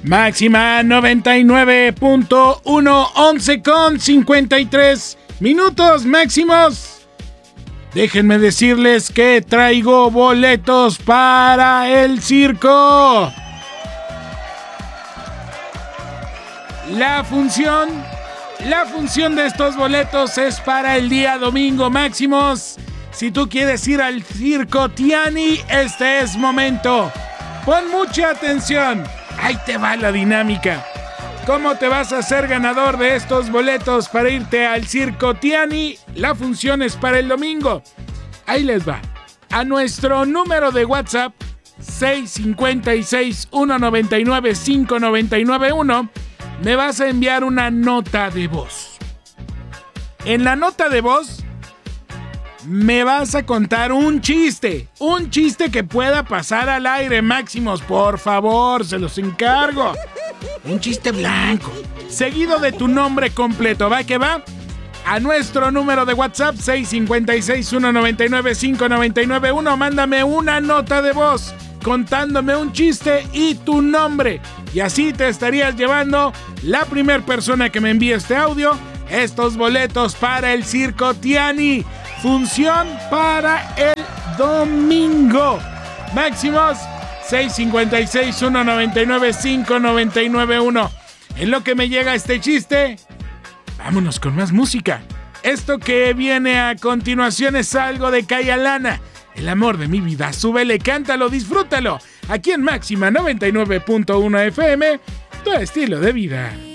Máxima 99.1, 11:53 minutos máximos. Déjenme decirles que traigo boletos para el circo. La función de estos boletos es para el día domingo, máximos. Si tú quieres ir al Circo Tiani, este es momento. Pon mucha atención. Ahí te va la dinámica. ¿Cómo te vas a hacer ganador de estos boletos para irte al Circo Tiani? La función es para el domingo. Ahí les va. A nuestro número de WhatsApp 656-199-5991 me vas a enviar una nota de voz. En la nota de voz me vas a contar un chiste que pueda pasar al aire, máximos, por favor, se los encargo. Un chiste blanco, seguido de tu nombre completo, ¿va que va? A nuestro número de WhatsApp 656-199-5991, mándame una nota de voz contándome un chiste y tu nombre, y así te estarías llevando, la primer persona que me envíe este audio, estos boletos para el Circo Tiani. Función para el domingo. Máximos 656-199-5991. En lo que me llega este chiste, vámonos con más música. Esto que viene a continuación es algo de Kaya Lana. El amor de mi vida. Súbele, cántalo, disfrútalo. Aquí en Máxima 99.1 FM, tu estilo de vida.